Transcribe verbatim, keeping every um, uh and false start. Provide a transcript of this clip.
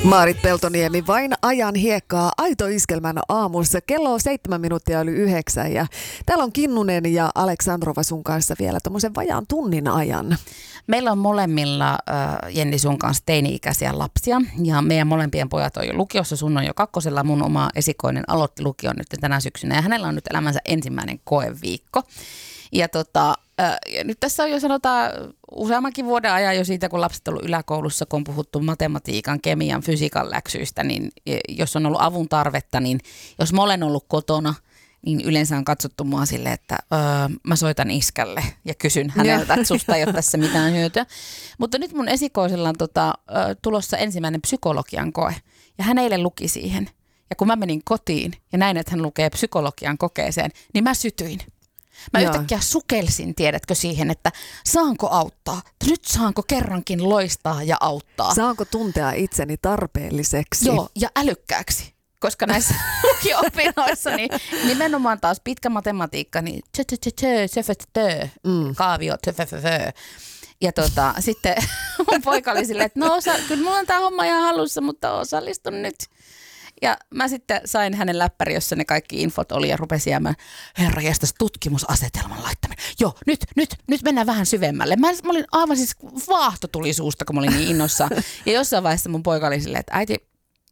Maarit Peltoniemi, vain ajan hiekkaa Aito Iskelmän aamussa. Kello on seitsemän minuuttia yli yhdeksän ja täällä on Kinnunen ja Aleksandrova sun kanssa vielä tommosen vajaan tunnin ajan. Meillä on molemmilla äh, Jenni sun kanssa teini-ikäisiä lapsia ja meidän molempien pojat on jo lukiossa. Sun on jo kakkosella, mun oma esikoinen aloitti lukion nyt tänä syksynä ja hänellä on nyt elämänsä ensimmäinen koeviikko. Ja tota, äh, ja nyt tässä on jo sanotaan useammankin vuoden ajan jo siitä, kun lapset on ollut yläkoulussa, kun on puhuttu matematiikan, kemian, fysiikan läksyistä, niin jos on ollut avun tarvetta, niin jos mä olen ollut kotona, niin yleensä on katsottu mua silleen, että öö, mä soitan iskälle ja kysyn häneltä, että susta ei ole tässä mitään hyötyä. Mutta nyt mun esikoisella on tota, ö, tulossa ensimmäinen psykologian koe ja hän eilen luki siihen. Ja kun mä menin kotiin ja näin, että hän lukee psykologian kokeeseen, niin mä sytyin. Mä Joo. yhtäkkiä sukelsin, tiedätkö, siihen, että saanko auttaa? Nyt saanko kerrankin loistaa ja auttaa? Saanko tuntea itseni tarpeelliseksi? Joo, ja älykkääksi. Koska näissä lukio-opinnoissa niin nimenomaan taas pitkä matematiikka, niin kaavio, ja tota, sitten mun poika oli silleen, että no osa, kyllä mulla on tää homma ihan hallussa, mutta osallistun nyt. Ja mä sitten sain hänen läppäri, jossa ne kaikki infot oli ja rupesi jäämään, herra jästäs tutkimusasetelman laittaminen. Joo, nyt, nyt, nyt mennään vähän syvemmälle. Mä, mä olin aivan siis vaahto tuli suusta, kun mä olin niin innossaan. Ja jossain vaiheessa mun poika oli silleen, että äiti,